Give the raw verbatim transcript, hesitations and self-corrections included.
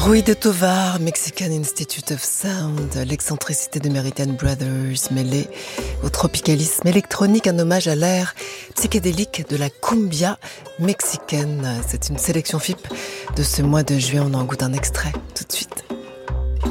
Rui de Tovar, Mexican Institute of Sound, l'excentricité de Meridian Brothers mêlée au tropicalisme électronique, un hommage à l'ère psychédélique de la cumbia mexicaine. C'est une sélection F I P de ce mois de juillet, on en goûte un extrait tout de suite.